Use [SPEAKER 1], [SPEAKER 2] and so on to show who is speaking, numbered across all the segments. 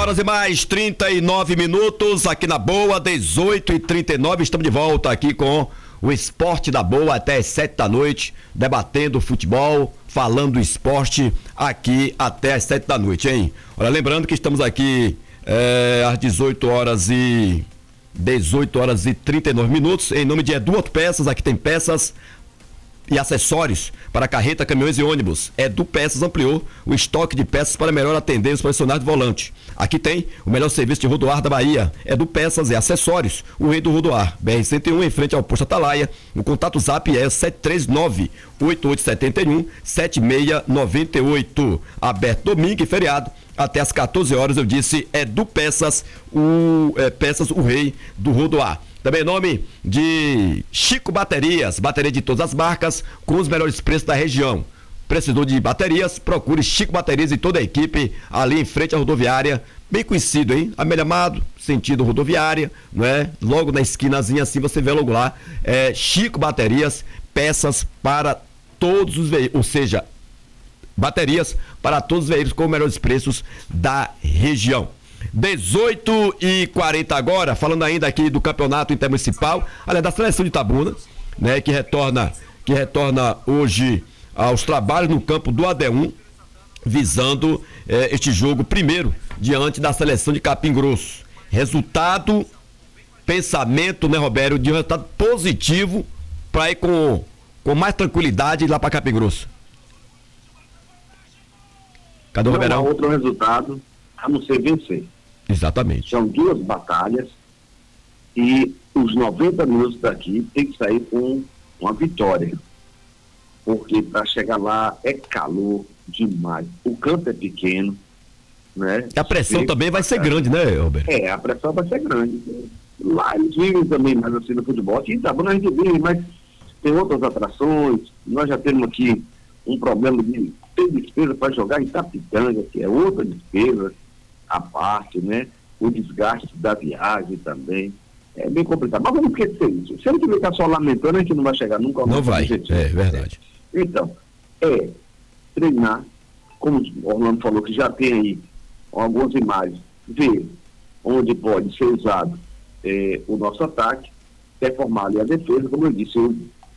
[SPEAKER 1] horas e mais 39 minutos aqui na Boa, 18h39. Estamos de volta aqui com o Esporte da Boa até as 7 da noite, debatendo futebol, falando do esporte aqui até as 7 da noite, hein? Olha, lembrando que estamos aqui às 18 horas e 39 minutos, em nome de Edu Autopeças. Aqui tem peças e acessórios para carreta, caminhões e ônibus. Edu Peças ampliou o estoque de peças para melhor atender os profissionais de volante. Aqui tem o melhor serviço de rodoar da Bahia. Edu Peças e acessórios, o rei do rodoar. BR-101, em frente ao posto Atalaia. O contato zap é 739-8871-7698. Aberto domingo e feriado até às 14 horas. Eu disse Edu Peças, Peças, o rei do rodoar. Também em nome de Chico Baterias, bateria de todas as marcas, com os melhores preços da região. Precisou de baterias? Procure Chico Baterias e toda a equipe ali em frente à rodoviária, bem conhecido, hein? Amélia Amado, sentido rodoviária, não é? Logo na esquinazinha assim você vê logo lá, Chico Baterias, peças para todos os veículos, ou seja, baterias para todos os veículos com os melhores preços da região. 18h40 agora, falando ainda aqui do campeonato intermunicipal, aliás, da seleção de Itabuna, né, que retorna hoje aos trabalhos no campo do AD1, visando este jogo primeiro diante da seleção de Capim Grosso. Resultado, pensamento, né, Robério, de um resultado positivo para ir com mais tranquilidade lá para Capim Grosso. Cadê o Roberão?
[SPEAKER 2] Não há outro resultado a não ser vencer.
[SPEAKER 1] Exatamente.
[SPEAKER 2] São duas batalhas e os 90 minutos daqui tem que sair com uma vitória. Porque para chegar lá é calor demais. O campo é pequeno, né?
[SPEAKER 1] E a pressão também vai ser grande, né, Roberto?
[SPEAKER 2] A pressão vai ser grande. Lá eles vivem também mais assim no futebol. Aqui em Itabuna a gente vive, mas tem outras atrações. Nós já temos aqui um problema de ter despesa para jogar em Itapitanga, que é outra despesa à parte, né? O desgaste da viagem também. É bem complicado. Mas vamos esquecer isso. Se a gente ficar só lamentando, a gente não vai chegar nunca ao
[SPEAKER 1] Não vai,
[SPEAKER 2] objetivo.
[SPEAKER 1] é verdade.
[SPEAKER 2] Então, treinar, como o Orlando falou, que já tem aí algumas imagens, ver onde pode ser usado o nosso ataque, reformar ali a defesa. Como eu disse, eu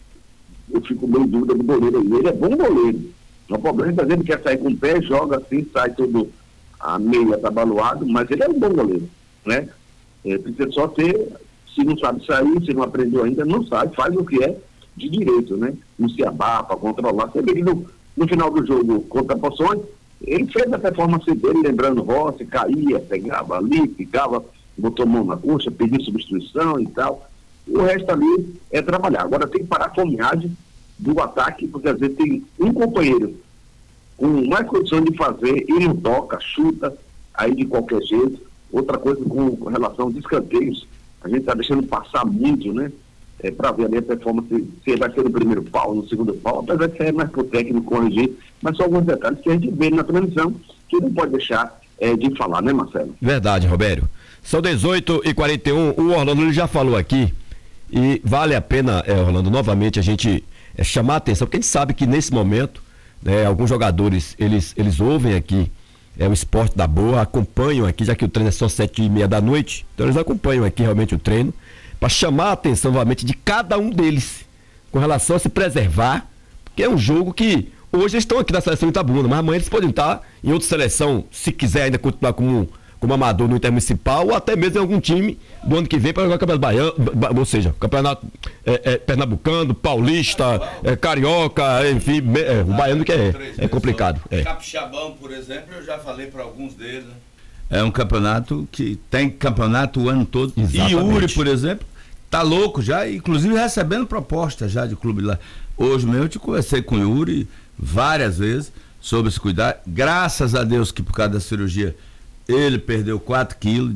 [SPEAKER 2] fico meio dúvida do goleiro aí. Ele é bom goleiro. O problema é que ele quer sair com o pé, joga assim, sai todo a meia atabaluado, mas ele é um bom goleiro, né? Precisa só ter, se não sabe sair, se não aprendeu ainda, não sabe, faz o que é de direito, né? Não se abafa, controlar. Você vê que no final do jogo contra a Poções, ele fez a performance dele, lembrando Rossi, caía, pegava ali, ficava, botou mão na coxa, pediu substituição e tal. O resto ali é trabalhar. Agora tem que parar a fomeagem do ataque, porque às vezes tem um companheiro com mais condição de fazer, e não toca, chuta, aí de qualquer jeito. Outra coisa com relação aos escanteios, a gente está deixando passar muito, né? Para ver ali a performance, se vai ser no primeiro pau, no segundo pau, apesar de ser mais pro técnico corrigir, mas são alguns detalhes que a gente vê na transmissão que não pode deixar de falar, né, Marcelo?
[SPEAKER 1] Verdade, Robério. São 18h41, o Orlando ele já falou aqui, e vale a pena, Orlando, novamente a gente chamar a atenção, porque a gente sabe que nesse momento, alguns jogadores, eles ouvem aqui o Esporte da Boa, acompanham aqui, já que o treino é só 7h30 da noite, então eles acompanham aqui realmente o treino, para chamar a atenção novamente de cada um deles, com relação a se preservar, porque é um jogo que hoje eles estão aqui na seleção de Itabuna, mas amanhã eles podem estar em outra seleção, se quiser ainda continuar como amador no Intermunicipal, ou até mesmo em algum time do ano que vem para jogar o Campeonato Baiano, ou seja, Campeonato Pernambucano, Paulista, Carioca, enfim, o Baiano que é complicado.
[SPEAKER 3] Capixabão, por exemplo, eu já falei para alguns deles, né?
[SPEAKER 4] É um campeonato que tem campeonato o ano todo.
[SPEAKER 1] Exatamente.
[SPEAKER 4] E Yuri, por exemplo, tá louco já, inclusive recebendo propostas já de clube lá. Hoje mesmo eu te conversei com o Yuri várias vezes sobre se cuidar. Graças a Deus que por causa da cirurgia ele perdeu 4 quilos.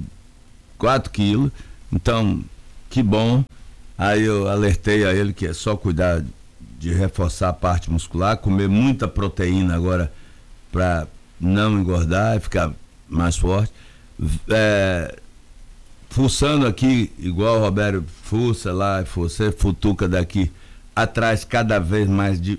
[SPEAKER 4] Então, que bom. Aí eu alertei a ele que é só cuidar de reforçar a parte muscular, comer muita proteína agora para não engordar e ficar mais forte. Fuçando aqui, igual o Roberto fuça lá, você futuca daqui atrás cada vez mais de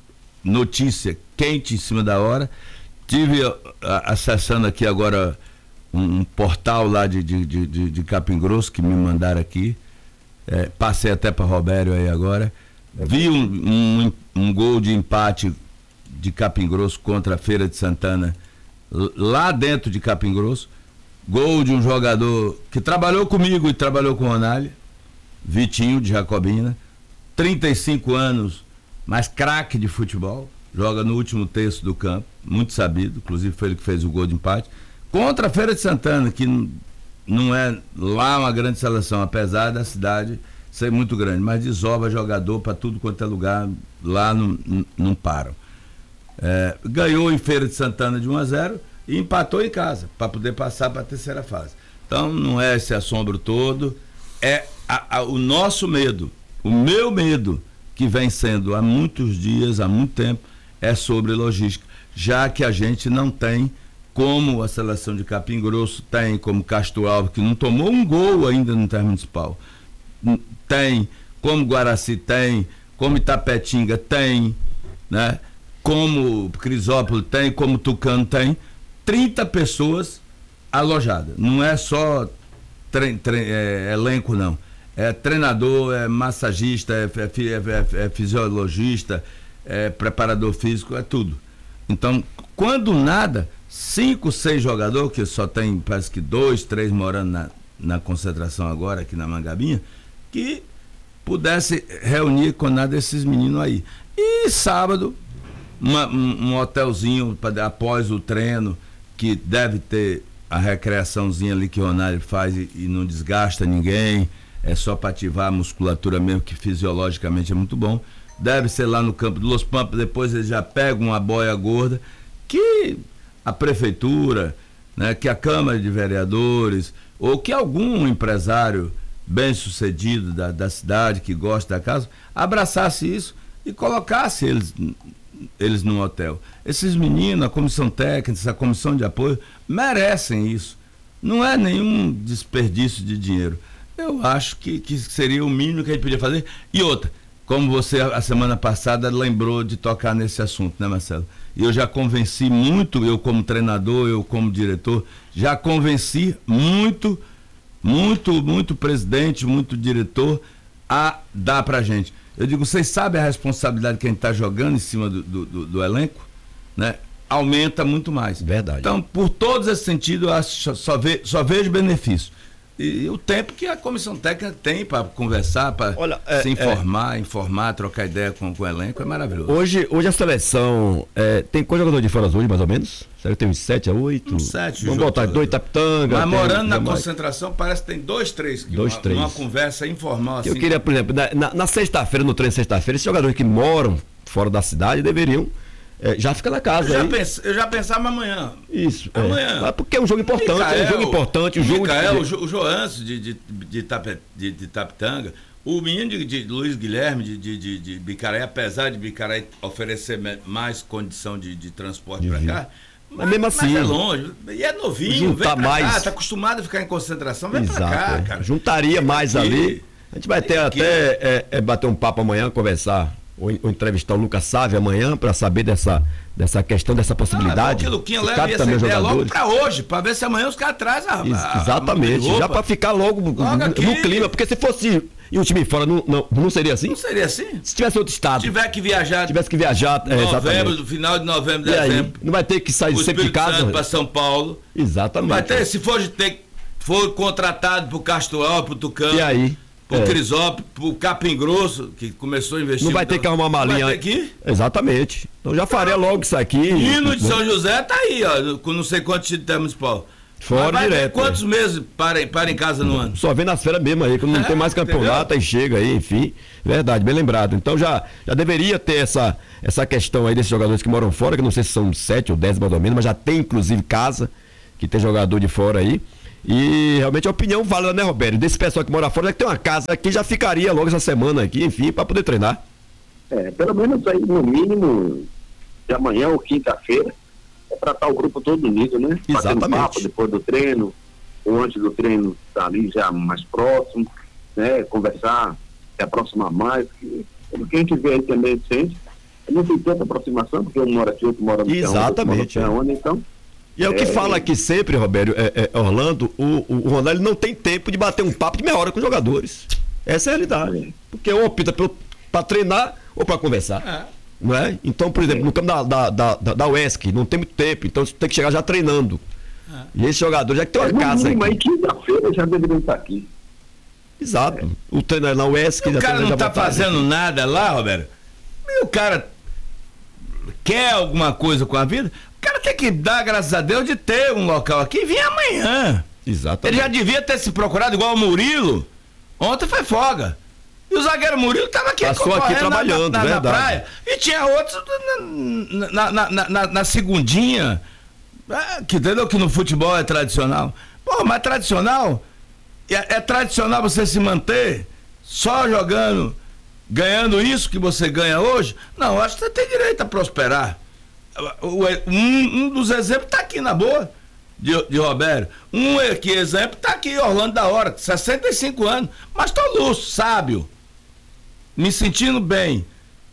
[SPEAKER 4] notícia quente em cima da hora. Tive acessando aqui agora um portal lá de Capim Grosso que me mandaram aqui. Passei até para Robério aí agora. Vi um gol de empate de Capim Grosso contra a Feira de Santana, lá dentro de Capim Grosso. Gol de um jogador que trabalhou comigo e trabalhou com o Ronaldo, Vitinho de Jacobina, 35 anos, mas craque de futebol, joga no último terço do campo, muito sabido, inclusive foi ele que fez o gol de empate, contra a Feira de Santana, que não é lá uma grande seleção, apesar da cidade ser muito grande, mas desova jogador para tudo quanto é lugar, lá não param. Ganhou em Feira de Santana de 1-0 e empatou em casa, para poder passar para a terceira fase. Então não é esse assombro todo, é o nosso medo, o meu medo, que vem sendo há muitos dias, há muito tempo, é sobre logística, já que a gente não tem, como a seleção de Capim Grosso tem, como Castro Alves, que não tomou um gol ainda no Intermunicipal, tem, como Guaraci tem, como Itapetinga tem, né? Como Crisópolis tem, como Tucano tem, 30 pessoas alojadas. Não é só elenco, não. É treinador, é massagista, é fisiologista, é preparador físico, é tudo. Então, quando nada, 5, 6 jogadores, que só tem, parece que 2, 3 morando na concentração agora, aqui na Mangabinha, que pudesse reunir com nada esses meninos aí. E sábado, um hotelzinho após o treino, que deve ter a recreaçãozinha ali que o Ronaldo faz e não desgasta ninguém, é só para ativar a musculatura mesmo, que fisiologicamente é muito bom. Deve ser lá no campo de Los Pampas, depois eles já pegam uma boia gorda, que a prefeitura, né, que a Câmara de Vereadores, ou que algum empresário bem sucedido da cidade, que gosta da casa, abraçasse isso e colocasse eles num hotel. Esses meninos, a comissão técnica, a comissão de apoio, merecem isso. Não é nenhum desperdício de dinheiro. Eu acho que seria o mínimo que a gente podia fazer. E outra, como você a semana passada lembrou de tocar nesse assunto, né, Marcelo? E eu já convenci muito, eu como treinador, eu como diretor, já convenci muito presidente, muito diretor a dar pra gente. Eu digo, vocês sabem a responsabilidade que a gente está jogando em cima do elenco, né? Aumenta muito mais.
[SPEAKER 1] Verdade.
[SPEAKER 4] Então, por todos esses sentidos, eu acho, só vejo benefício. E o tempo que a comissão técnica tem para conversar, para se informar, trocar ideia com o elenco, é maravilhoso.
[SPEAKER 1] Hoje a seleção tem quantos jogadores de fora hoje, mais ou menos? Será que tem uns 7 a 8?
[SPEAKER 4] Uns 7.
[SPEAKER 1] Vamos botar 2 Itapetanga.
[SPEAKER 4] Mas morando na concentração, parece que tem 2, 3. Uma conversa informal assim.
[SPEAKER 1] Eu queria, por exemplo, na sexta-feira, no treino de sexta-feira, esses jogadores que moram fora da cidade deveriam já ficar na casa.
[SPEAKER 3] Eu já pensava amanhã.
[SPEAKER 1] Isso.
[SPEAKER 3] Amanhã.
[SPEAKER 1] Porque é um jogo importante.
[SPEAKER 3] O Joanço de Itapetanga, o menino de Luiz Guilherme de Bicaraí, apesar de Bicaraí oferecer mais condição de transporte para cá,
[SPEAKER 1] mas mesmo assim.
[SPEAKER 3] Mas é longe. E é novinho, vem pra cá, tá acostumado a ficar em concentração, vem pra cá, cara.
[SPEAKER 1] Juntaria mais ali. A gente vai ter até bater um papo amanhã, conversar. Ou entrevistar o Lucas Sávio amanhã para saber dessa questão, dessa possibilidade.
[SPEAKER 3] O Luquinha leva essa ideia logo para hoje, para ver se amanhã os caras trazem
[SPEAKER 1] exatamente, já para ficar logo no clima, porque se fosse um time fora, não seria assim?
[SPEAKER 3] Não seria assim?
[SPEAKER 1] Se tivesse outro estado.
[SPEAKER 3] Tivesse que viajar,
[SPEAKER 1] exatamente.
[SPEAKER 3] Do final de novembro, dezembro.
[SPEAKER 1] Não vai ter que sair sempre de casa.
[SPEAKER 3] Para São Paulo.
[SPEAKER 1] Exatamente.
[SPEAKER 3] Vai ter, se for contratado pro Castro Alves, pro Tucano.
[SPEAKER 1] E aí?
[SPEAKER 3] Pro Crisópolis, pro Capim Grosso, que começou a investir.
[SPEAKER 1] Não vai ter que arrumar uma malinha.
[SPEAKER 3] Vai ter que?
[SPEAKER 1] Exatamente. Então já faria logo isso aqui.
[SPEAKER 3] Hino de São José tá aí, ó, com não sei quantos títulos de municipal.
[SPEAKER 1] Fora direto.
[SPEAKER 3] Quantos meses para em casa no ano?
[SPEAKER 1] Só vem nas feiras mesmo aí, quando não tem mais campeonato, entendeu? Aí chega aí, enfim. Verdade, bem lembrado. Então já deveria ter essa questão aí desses jogadores que moram fora, que não sei se são 7 ou 10 mais ou menos, mas já tem inclusive casa, que tem jogador de fora aí. E realmente a opinião válida, né, Roberto? Desse pessoal que mora fora, que tem uma casa aqui, já ficaria logo essa semana aqui, enfim, para poder treinar.
[SPEAKER 2] Pelo menos aí no mínimo de amanhã ou quinta-feira, para estar o grupo todo unido, né?
[SPEAKER 1] Exatamente.
[SPEAKER 2] Batendo papo depois do treino, ou antes do treino, tá ali já mais próximo, né? Conversar, se aproximar mais, pelo que a gente vê aí também sente, não tem tanta aproximação, porque um mora aqui, outro mora no
[SPEAKER 1] Exatamente.
[SPEAKER 2] Onde, então
[SPEAKER 1] E é o que fala aqui sempre, Robério, Orlando, o Ronaldo não tem tempo de bater um papo de meia hora com os jogadores. Essa é a realidade. Porque ou opta para treinar ou para conversar. Não é? Então, por exemplo, no campo da UESC, não tem muito tempo, então você tem que chegar já treinando. E esse jogador já que tem uma casa aqui.
[SPEAKER 2] Mas quinta-feira já deveria estar aqui.
[SPEAKER 1] Exato. O treino na UESC...
[SPEAKER 3] O cara não está fazendo nada lá, Roberto. E o cara quer alguma coisa com a vida... O cara tem que dar, graças a Deus, de ter um local aqui e vir amanhã.
[SPEAKER 1] Exatamente.
[SPEAKER 3] Ele já devia ter se procurado igual o Murilo. Ontem foi folga. E o zagueiro Murilo estava aqui
[SPEAKER 1] passou aqui trabalhando,
[SPEAKER 3] na praia. E tinha outros na segundinha. Que entendeu que no futebol é tradicional. Pô, mas tradicional... É tradicional você se manter só jogando, ganhando isso que você ganha hoje? Não, acho que você tem direito a prosperar. Um dos exemplos está aqui na boa, de Roberto. Exemplo está aqui, Orlando da Hora, 65 anos, mas estou lúcido, sábio, me sentindo bem.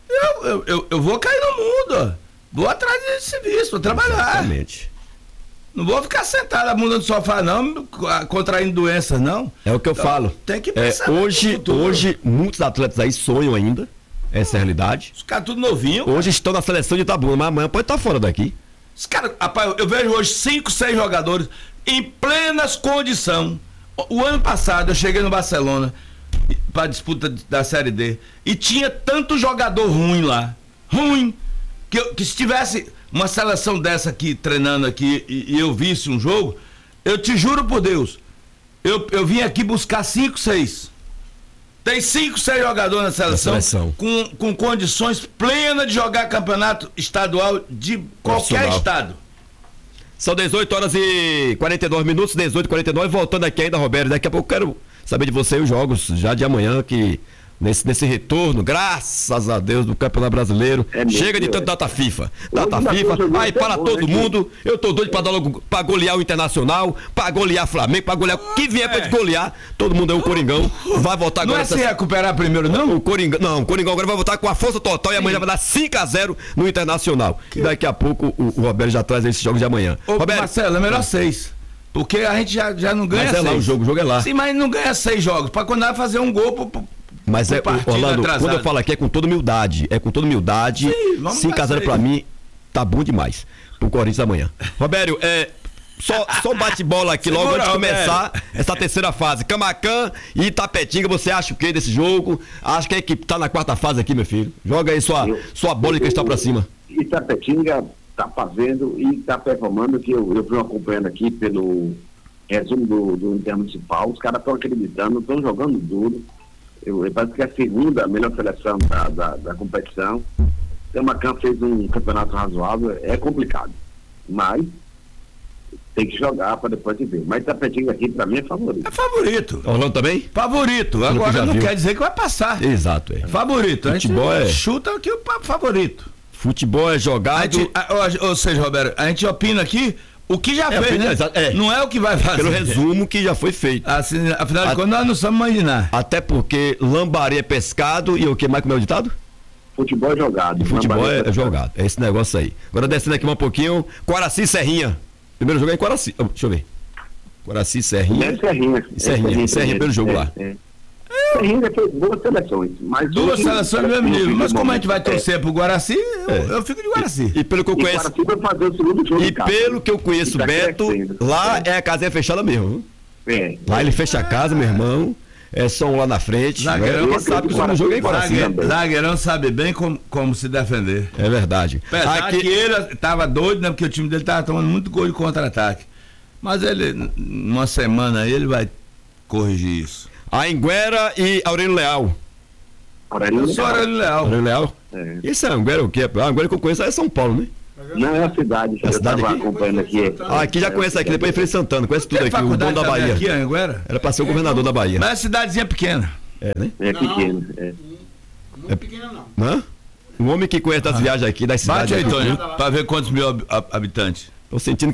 [SPEAKER 3] Eu vou cair no mundo, vou atrás desse serviço, vou trabalhar.
[SPEAKER 1] Exatamente. Não
[SPEAKER 3] vou ficar sentado a bunda no sofá, não, contraindo doenças, não.
[SPEAKER 1] É o que eu falo.
[SPEAKER 3] Tem que pensar.
[SPEAKER 1] Hoje, muitos atletas aí sonham ainda. Essa é a realidade.
[SPEAKER 3] Os caras tudo novinho.
[SPEAKER 1] Hoje estão na seleção de Itabuna, mas amanhã pode estar fora daqui.
[SPEAKER 3] Os caras, rapaz, eu vejo hoje 5, 6 jogadores em plenas condições. O ano passado eu cheguei no Barcelona para a disputa da Série D e tinha tanto jogador ruim lá. Ruim. Que se tivesse uma seleção dessa aqui, treinando aqui, e eu visse um jogo, eu te juro por Deus, eu vim aqui buscar 5, 6. Tem 5, 6 jogadores na seleção. Com condições plenas de jogar campeonato estadual de qualquer estado.
[SPEAKER 1] São 18 horas e 42 minutos, 18h49, voltando aqui ainda, Roberto, daqui a pouco eu quero saber de você os jogos já de amanhã, que nesse retorno, graças a Deus, do Campeonato Brasileiro. Chega de tanto data FIFA. Data FIFA, aí para todo mundo. Eu tô doido pra golear o Internacional, pra golear o Flamengo, pra golear o que vier pra golear. Todo mundo é o Coringão. Vai voltar agora.
[SPEAKER 3] Não é se recuperar primeiro, não?
[SPEAKER 1] O Coringão agora vai voltar com a força total e amanhã vai dar 5-0 no Internacional. E daqui a pouco o Roberto já traz esses jogos de amanhã.
[SPEAKER 3] Roberto, Marcelo, é melhor 6. Porque a gente já não ganha 6.
[SPEAKER 1] Mas é lá o jogo é lá.
[SPEAKER 3] Sim, mas não ganha 6 jogos. Pra quando vai fazer um gol
[SPEAKER 1] mas Orlando, atrasado. Quando eu falo aqui é com toda humildade. É com toda humildade. 5-0 pra mim, tá bom demais. Pro Corinthians amanhã. Robério, só bate-bola aqui logo antes de começar essa terceira fase. Camacan e Itapetinga, você acha o que desse jogo? Acho que a equipe tá na quarta fase aqui, meu filho. Joga aí sua bola de cristal pra cima.
[SPEAKER 2] Itapetinga tá fazendo e tá performando, que eu venho acompanhando aqui pelo resumo do Intermunicipal. Os caras estão acreditando, estão jogando duro. Parece que é a segunda melhor seleção da competição. O Camacan fez um campeonato razoável, é complicado, mas tem que jogar para depois se ver. Mas Itapetinga aqui para mim é favorito.
[SPEAKER 3] É favorito.
[SPEAKER 1] Orlando também?
[SPEAKER 3] Favorito. Agora não quer dizer que vai passar.
[SPEAKER 1] Exato.
[SPEAKER 3] Favorito.
[SPEAKER 1] Futebol
[SPEAKER 3] a gente chuta aqui o favorito.
[SPEAKER 1] Futebol é jogado.
[SPEAKER 3] Ou seja, Roberto, a gente opina aqui o que já fez, né? Não é o que vai fazer.
[SPEAKER 1] Pelo resumo que já foi feito.
[SPEAKER 3] Assim, afinal de contas, nós não sabemos imaginar.
[SPEAKER 1] Até porque lambaria é pescado e o que mais, como é o ditado?
[SPEAKER 2] Futebol é jogado.
[SPEAKER 1] Futebol é jogado. É esse negócio aí. Agora descendo aqui um pouquinho, Coraci e Serrinha. Primeiro jogo é em Coraci. Deixa eu ver. Coraci e Serrinha. Serrinha, primeiro jogo lá.
[SPEAKER 2] Serrinha fez boas seleções.
[SPEAKER 3] Duas seleções do mesmo nível. Mas como a gente vai torcer pro Guaraci, eu fico de Guaraci.
[SPEAKER 1] E pelo que eu conheço. Pelo que eu conheço, Beto, lá é a casinha fechada mesmo. Lá ele fecha a casa, meu irmão. É só um lá na frente.
[SPEAKER 3] Zagueirão
[SPEAKER 1] sabe que o segundo jogo é em Guaraci.
[SPEAKER 3] Zagueirão sabe bem como se defender.
[SPEAKER 1] É verdade.
[SPEAKER 3] Apesar que ele tava doido, né? Porque o time dele tava tomando muito gol de contra-ataque. Mas ele, numa semana aí, ele vai corrigir isso.
[SPEAKER 1] A Anguera e Aurélio Leal.
[SPEAKER 3] Eu sou Aurélio Leal.
[SPEAKER 1] Aurélio Leal? Isso é Anguera o quê? A Anguera que eu conheço é São Paulo, né?
[SPEAKER 2] Não, é a cidade.
[SPEAKER 1] É a cidade aqui?
[SPEAKER 2] Acompanhando aqui.
[SPEAKER 1] Aqui já conhece aqui, depois Frei Santana, conhece tudo aqui, o dono da Bahia.
[SPEAKER 3] Aqui, Anguera?
[SPEAKER 1] Era pra ser o governador da Bahia.
[SPEAKER 3] Mas é cidadezinha pequena.
[SPEAKER 2] Né? É pequeno.
[SPEAKER 5] Não é pequena, não.
[SPEAKER 1] Hã? Um homem que conhece das viagens aqui, das cidades.
[SPEAKER 3] Bate aí, Tony, pra ver quantos mil habitantes.
[SPEAKER 1] Tô sentindo